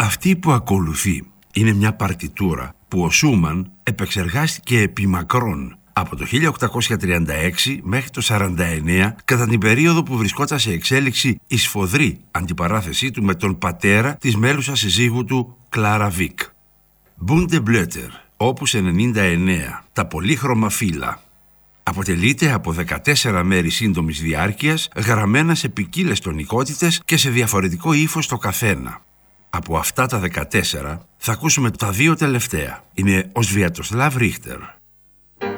Αυτή που ακολουθεί είναι μια παρτιτούρα που ο Σούμαν επεξεργάστηκε επί μακρόν από το 1836 μέχρι το 1949, κατά την περίοδο που βρισκόταν σε εξέλιξη η σφοδρή αντιπαράθεσή του με τον πατέρα της μέλουσας συζύγου του, Κλάρα Βίκ. Bunte Blätter, όπους 99, τα πολύχρωμα φύλλα. Αποτελείται από 14 μέρη σύντομης διάρκειας, γραμμένα σε ποικίλες τονικότητες και σε διαφορετικό ύφος το καθένα. Από αυτά τα 14 θα ακούσουμε τα δύο τελευταία. Είναι ο Σβιατοσλάβ Ρίχτερ